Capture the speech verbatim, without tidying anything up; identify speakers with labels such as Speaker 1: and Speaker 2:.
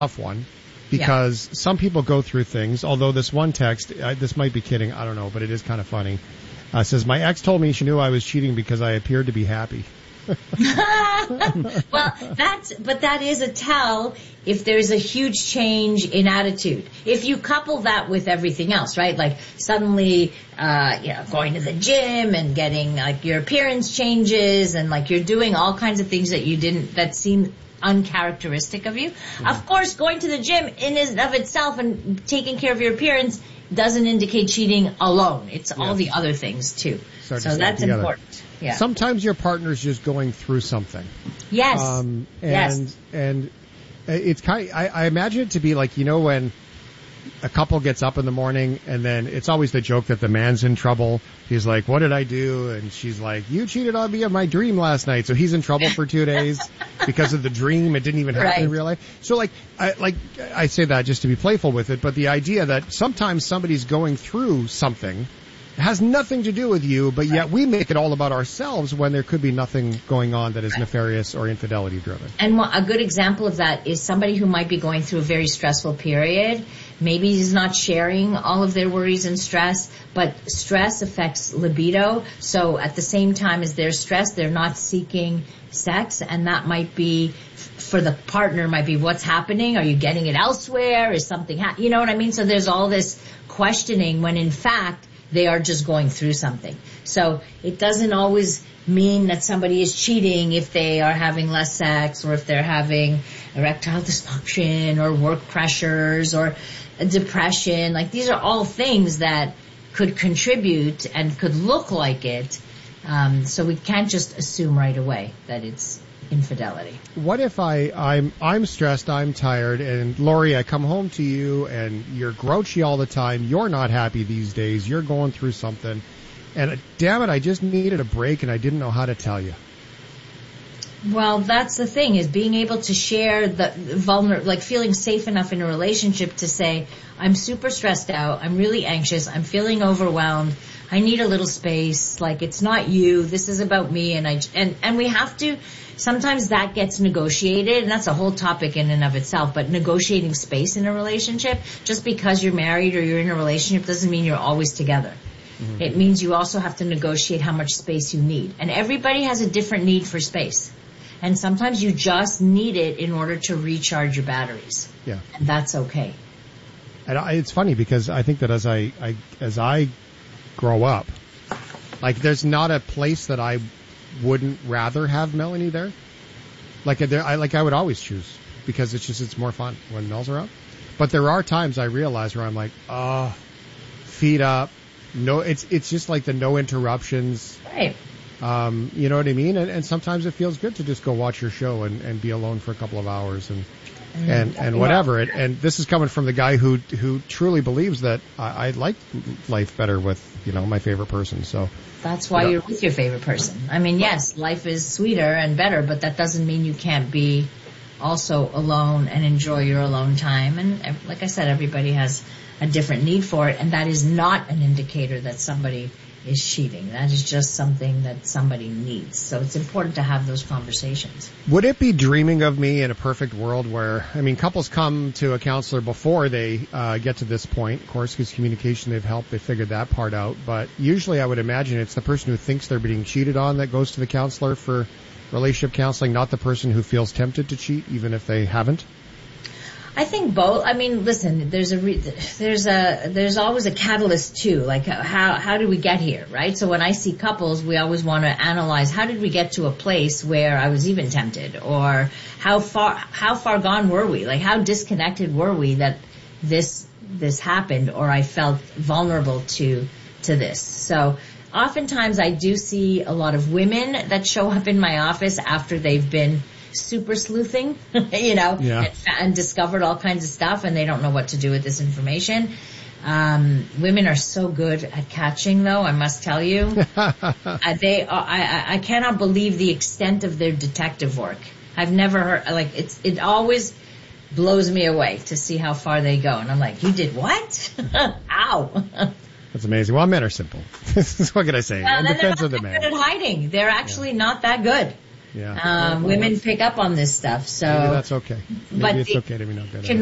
Speaker 1: tough one because yeah. some people go through things, although this one text, uh, this might be kidding, I don't know, but it is kind of funny. Uh, says, my ex told me she knew I was cheating because I appeared to be happy.
Speaker 2: Well, that's, but that is a tell if there's a huge change in attitude. If you couple that with everything else, right? Like suddenly, uh, you know, going to the gym and getting like your appearance changes and like you're doing all kinds of things that you didn't, that seem uncharacteristic of you. Mm-hmm. Of course, going to the gym in and of itself and taking care of your appearance doesn't indicate cheating alone. It's yes. all the other things too.
Speaker 1: Start
Speaker 2: so that's
Speaker 1: together.
Speaker 2: important. Yeah.
Speaker 1: Sometimes your partner's just going through something.
Speaker 2: Yes.
Speaker 1: Um, and,
Speaker 2: yes.
Speaker 1: and it's kind of, I, I imagine it to be like, you know, when a couple gets up in the morning and then it's always the joke that the man's in trouble. He's like, what did I do? And she's like, you cheated on me of my dream last night. So he's in trouble for two days because of the dream. It didn't even happen right. in real life. So like, I, like, I say that just to be playful with it, but the idea that sometimes somebody's going through something it has nothing to do with you, but yet we make it all about ourselves when there could be nothing going on that is nefarious or infidelity driven.
Speaker 2: And a good example of that is somebody who might be going through a very stressful period. Maybe he's not sharing all of their worries and stress, but stress affects libido. So at the same time as they're stressed, they're not seeking sex, and that might be, for the partner, might be what's happening. Are you getting it elsewhere? Is something ha- you know what I mean? So there's all this questioning when in fact they are just going through something. So it doesn't always mean that somebody is cheating if they are having less sex or if they're having erectile dysfunction or work pressures or depression. Like these are all things that could contribute and could look like it. Um, so we can't just assume right away that it's infidelity.
Speaker 1: What if I, I'm I'm stressed, I'm tired, and Lori, I come home to you and you're grouchy all the time, you're not happy these days, you're going through something, and uh, damn it, I just needed a break and I didn't know how to tell you.
Speaker 2: Well, that's the thing, is being able to share the vulnerable, like feeling safe enough in a relationship to say, I'm super stressed out, I'm really anxious, I'm feeling overwhelmed, I need a little space, like it's not you, this is about me, and I, and, and we have to, sometimes that gets negotiated, and that's a whole topic in and of itself, but negotiating space in a relationship, just because you're married or you're in a relationship doesn't mean you're always together. Mm-hmm. It means you also have to negotiate how much space you need. And everybody has a different need for space. And sometimes you just need it in order to recharge your batteries.
Speaker 1: Yeah.
Speaker 2: And that's okay.
Speaker 1: And I, it's funny because I think that as I, I as I grow up, like there's not a place that I wouldn't rather have Melanie there. Like there, I like I would always choose because it's just it's more fun when Mel's around. But there are times I realize where I'm like, oh, feet up. No, it's it's just like the no interruptions.
Speaker 2: Right.
Speaker 1: Um, you know what I mean? And, and sometimes it feels good to just go watch your show and, and be alone for a couple of hours and mm, and, and whatever. And, and this is coming from the guy who who truly believes that I, I like life better with, you know, my favorite person. So
Speaker 2: that's why you know. You're with your favorite person. I mean, yes, life is sweeter and better, but that doesn't mean you can't be also alone and enjoy your alone time. And like I said, everybody has a different need for it, and that is not an indicator that somebody is cheating. That is just something that somebody needs. So it's important to have those conversations.
Speaker 1: Would it be dreaming of me in a perfect world where, I mean, couples come to a counselor before they uh, get to this point, of course, because communication, they've helped, they figured that part out. But usually I would imagine it's the person who thinks they're being cheated on that goes to the counselor for relationship counseling, not the person who feels tempted to cheat, even if they haven't.
Speaker 2: I think both. I mean, listen, there's a re- there's a there's always a catalyst too. Like how how did we get here, right? So when I see couples, we always want to analyze how did we get to a place where I was even tempted, or how far how far gone were we? Like how disconnected were we that this this happened, or I felt vulnerable to to this. So oftentimes I do see a lot of women that show up in my office after they've been super sleuthing, you know,
Speaker 1: yeah.
Speaker 2: and, and discovered all kinds of stuff, and they don't know what to do with this information. Um, women are so good at catching, though, I must tell you. uh, they, are, I, I cannot believe the extent of their detective work. I've never heard, like, it's, it always blows me away to see how far they go. And I'm like, you did what? Ow.
Speaker 1: That's amazing. Well, men are simple. What can I say?
Speaker 2: Well,
Speaker 1: In
Speaker 2: they're
Speaker 1: defense
Speaker 2: not
Speaker 1: of the
Speaker 2: that
Speaker 1: man.
Speaker 2: good at hiding. They're actually yeah. not that good.
Speaker 1: Yeah.
Speaker 2: Um,
Speaker 1: Well,
Speaker 2: women
Speaker 1: that's-
Speaker 2: pick up on this stuff, so.
Speaker 1: Maybe that's okay. Maybe
Speaker 2: But
Speaker 1: it's
Speaker 2: it
Speaker 1: okay to be no good at
Speaker 2: can
Speaker 1: it.